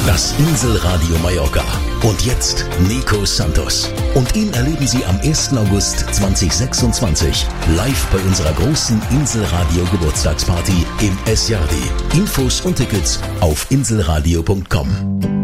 Das Inselradio Mallorca. Und jetzt Nico Santos. Und ihn erleben Sie am 1. August 2026 live bei unserer großen Inselradio Geburtstagsparty im Es Jardi. Infos und Tickets auf inselradio.com.